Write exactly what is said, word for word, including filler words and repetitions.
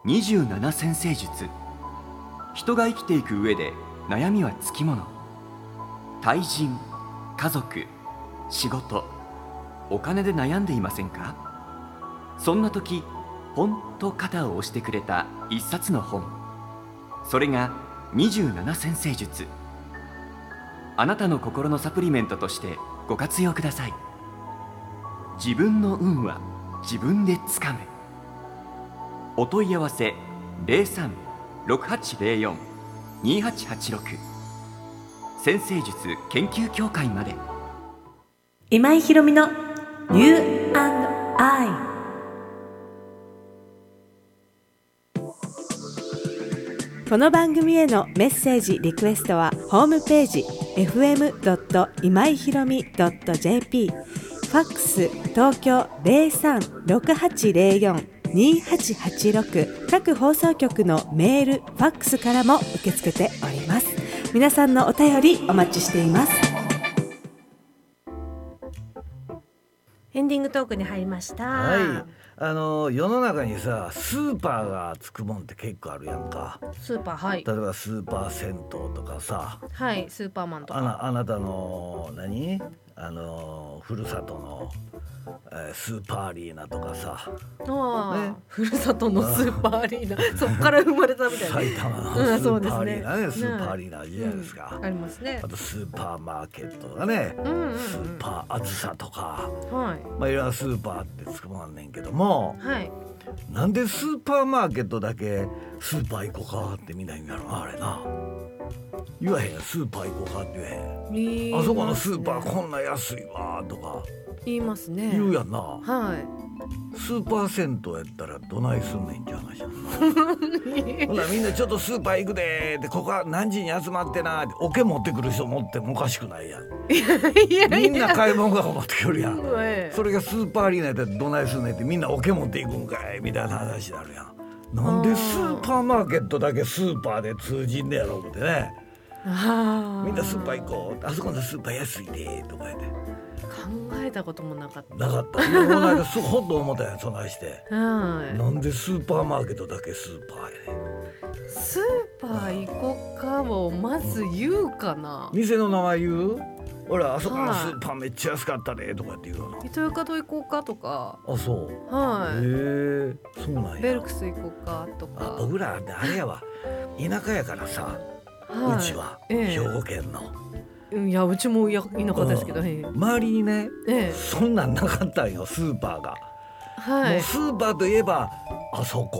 にじゅうなな占星術。人が生きていく上で悩みはつきもの。対人、家族、仕事、お金で悩んでいませんか？そんな時、ポンと肩を押してくれた一冊の本。それがにじゅうなな占星術。あなたの心のサプリメントとしてご活用ください。自分の運は自分でつかむ。お問い合わせゼロさん ろくはちゼロよん にはちはちろく、占星術研究協会まで。 今井ひろみの You and I。この番組へのメッセージリクエストはホームページ エフエム ドット 今井ひろみ ドット ジェーピー、 ファックス東京 ゼロさん ろくはちゼロよん にはちはちろく、各放送局のメール、ファックスからも受け付けております。皆さんのお便りお待ちしています。エンディングトークに入りました。 はい、あの世の中にさ、スーパーがつくもんって結構あるやんか。 スーパー、はい。 例えばスーパー銭湯とかさ、 はい、スーパーマンとか。 あな、あなたの何あのふるさとの、えー、スーパーアリーナとかさ、 あ、 ね、 ふるさとのスーパーアリーナそっから生まれたみたいな。 埼玉のスーパーアリーナね、 うん、 スーパーアリーナじゃないですか、 うん、ありますね。 あとスーパーマーケットとかね、 うんうんうん、 スーパーあずさとか、 はい、まあいろんなスーパーってつくもんあんねんけども、 はい、 なんでスーパーマーケットだけスーパー行こうかってみんな言うんやろな、あれな。言わへんやん、スーパー行こうかって言えへん。あそこのスーパーこんな安いわとか言いますね。 言うやんな。 はい。 スーパー銭湯やったらどないすんねんって話やんな。ほなみんなちょっとスーパー行くでーって、ここは何時に集まってなーって、おけ持ってくる人持ってもおかしくないやん。 いやいやいや、 みんな買い物が持ってくるやん、 ええ、 それがスーパーアリーナやったらどないすんねんって、みんなおけ持っていくんかいみたいな話になるやん。なんでスーパーマーケットだけスーパーで通じんねやろうってね。 あ、 みんなスーパー行こう、あそこのスーパー安いでとか言って考えたこともなかった。 なかった。この間すほっと思ったやん、そないして、 はい、 なんでスーパーマーケットだけスーパーやねん。 スーパー行こうかをまず言うかな、 うん、店の名前言う？ほら、あそこのスーパーめっちゃ安かったでとかって言うの。 糸魚川と行こうかとか。 あ、そう。 はい。 へえ、そうなんや。 ベルクス行こうかとか。 あ、僕らあれやわ、田舎やからさ、はい、うちは、ええ、兵庫県の。 いや、うちもや田舎ですけど、うん、 周りにね、 ええ、 そんなんなかったんよ、スーパーが。 はい、 もうスーパーといえばあそこ